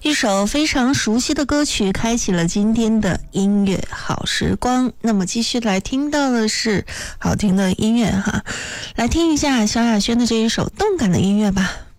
一首非常熟悉的歌曲开启了今天的音乐好时光。那么继续来听到的是好听的音乐哈，来听一下萧亚轩的这一首动感的音乐吧。